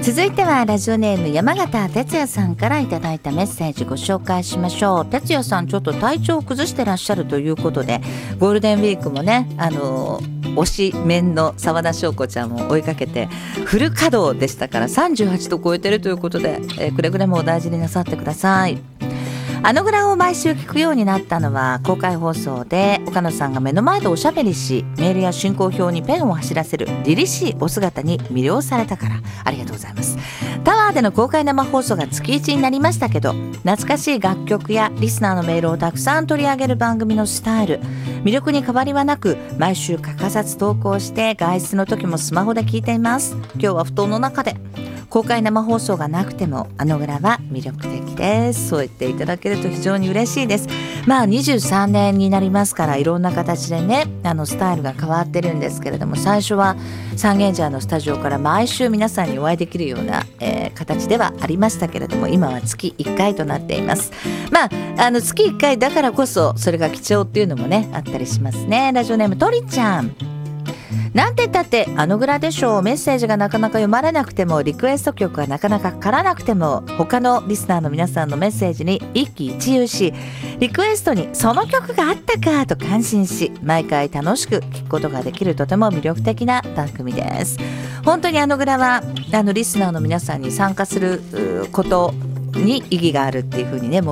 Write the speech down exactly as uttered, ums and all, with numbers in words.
続いてはラジオネーム山形哲也さんからいただいたメッセージご紹介しましょう。哲也さんちょっと体調を崩してらっしゃるということで、ゴールデンウィークもね、あの推しメンの澤田翔子ちゃんを追いかけてフル稼働でしたから、さんじゅうはちど超えてるということで、えー、くれぐれもお大事になさってください。あのグラを毎週聞くようになったのは、公開放送で岡野さんが目の前でおしゃべりし、メールや進行表にペンを走らせる凛々しいお姿に魅了されたから。ありがとうございます。タワーでの公開生放送が月いちになりましたけど、懐かしい楽曲やリスナーのメールをたくさん取り上げる番組のスタイル、魅力に変わりはなく、毎週欠かさず投稿して外出の時もスマホで聞いています。今日は布団の中で。公開生放送がなくてもあのグラは魅力的です。そう言っていただけると非常に嬉しいです。まあにじゅうさんねんになりますから、いろんな形でね、あのスタイルが変わってるんですけれども、最初は三軒茶屋のスタジオから毎週皆さんにお会いできるような、えー、形ではありましたけれども、今は月いっかいとなっています。まああの月いっかいだからこそそれが貴重っていうのもね、あったりしますね。ラジオネームとりちゃん、なんて言ったってあのグラでしょう。メッセージがなかなか読まれなくても、リクエスト曲がなかなかかからなくても、他のリスナーの皆さんのメッセージに一喜一憂し、リクエストにその曲があったかと感心し、毎回楽しく聴くことができる、とても魅力的な番組です。本当にあのグラはあのリスナーの皆さんに参加することに意義があるっていうふうにね、